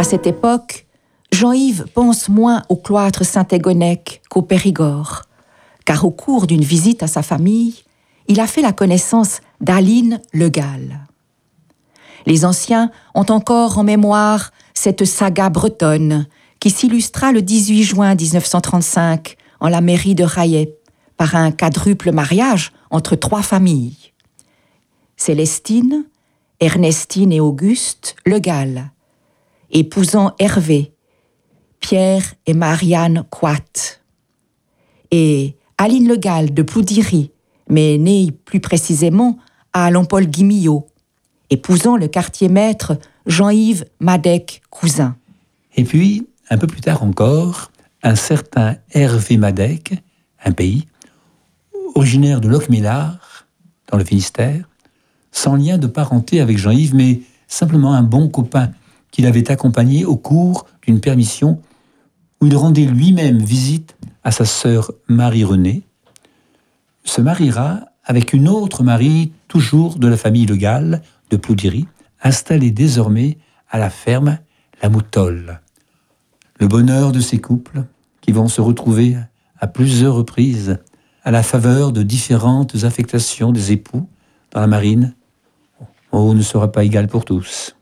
À cette époque, Jean-Yves pense moins au cloître Saint-Égonec qu'au Périgord, car au cours d'une visite à sa famille, il a fait la connaissance d'Aline Le Gall. Les anciens ont encore en mémoire cette saga bretonne qui s'illustra le 18 juin 1935 en la mairie de Rayet par un quadruple mariage entre 3 familles. Célestine, Ernestine et Auguste Le Gall, épousant Hervé, Pierre et Marianne Coite, et Aline Le Gall de Ploudiry, mais née plus précisément à Longpol-Guimillot, épousant le quartier-maître Jean-Yves Madec Cousin. Et puis, un peu plus tard encore, un certain Hervé Madec, un pays, originaire de Locmillard, dans le Finistère, sans lien de parenté avec Jean-Yves, mais simplement un bon copain qu'il avait accompagné au cours d'une permission où il rendait lui-même visite à sa sœur Marie-Renée, se mariera avec une autre Marie, toujours de la famille Le Gall, de Ploudiry, installée désormais à la ferme La Moutolle. Le bonheur de ces couples qui vont se retrouver à plusieurs reprises à la faveur de différentes affectations des époux dans la marine, ne sera pas égal pour tous.